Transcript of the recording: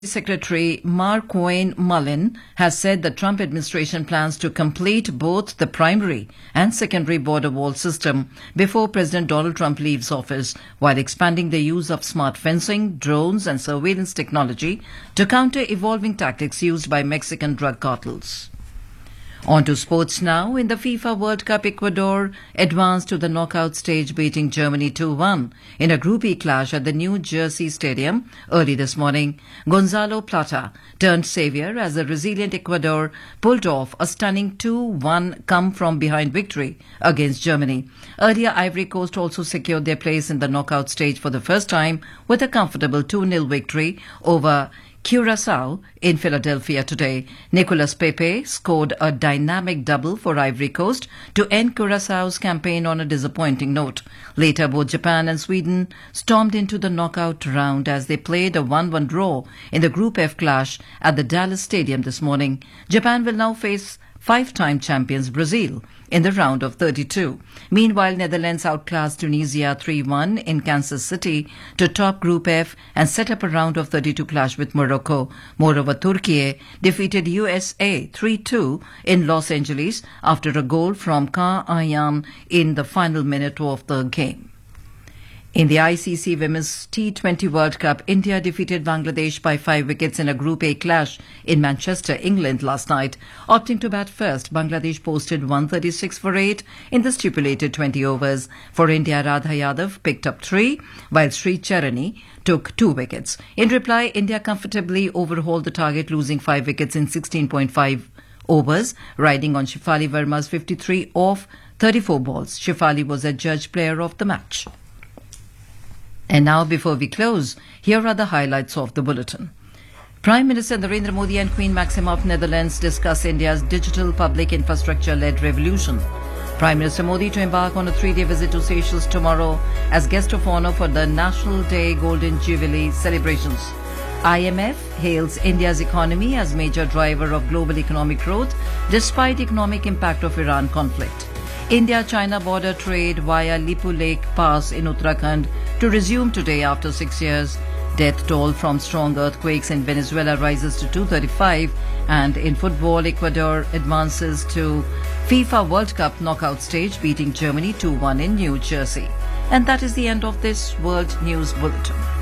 Secretary Mark Wayne Mullen has said the Trump administration plans to complete both the primary and secondary border wall system before President Donald Trump leaves office, while expanding the use of smart fencing, drones and surveillance technology to counter evolving tactics used by Mexican drug cartels. On to sports now. In the FIFA World Cup, Ecuador advanced to the knockout stage, beating Germany 2-1 in a Group E clash at the New Jersey Stadium early this morning. Gonzalo Plata turned saviour as the resilient Ecuador pulled off a stunning 2-1 come-from-behind victory against Germany. Earlier, Ivory Coast also secured their place in the knockout stage for the first time with a comfortable 2-0 victory over Curaçao in Philadelphia today. Nicolas Pepe scored a dynamic double for Ivory Coast to end Curaçao's campaign on a disappointing note. Later, both Japan and Sweden stormed into the knockout round as they played a 1-1 draw in the Group F clash at the Dallas Stadium this morning. Japan will now face five-time champions Brazil in the round of 32. Meanwhile, Netherlands outclassed Tunisia 3-1 in Kansas City to top Group F and set up a round of 32 clash with Morocco. Moreover, Turkey defeated USA 3-2 in Los Angeles after a goal from Ka Ayan in the final minute of the game. In the ICC Women's T20 World Cup, India defeated Bangladesh by 5 wickets in a Group A clash in Manchester, England last night. Opting to bat first, Bangladesh posted 136 for 8 in the stipulated 20 overs. For India, Radha Yadav picked up 3, while Sri Charani took 2 wickets. In reply, India comfortably overhauled the target, losing 5 wickets in 16.5 overs, riding on Shefali Verma's 53 off 34 balls. Shefali was adjudged player of the match. And now, before we close, here are the highlights of the bulletin. Prime Minister Narendra Modi and Queen Maxima of Netherlands discuss India's digital public infrastructure-led revolution. Prime Minister Modi to embark on a 3-day visit to Seychelles tomorrow as guest of honour for the National Day Golden Jubilee celebrations. IMF hails India's economy as major driver of global economic growth despite economic impact of Iran conflict. India-China border trade via Lipu Lake Pass in Uttarakhand to resume today after 6 years. Death toll from strong earthquakes in Venezuela rises to 235. And in football, Ecuador advances to FIFA World Cup knockout stage, beating Germany 2-1 in New Jersey. And that is the end of this World News Bulletin.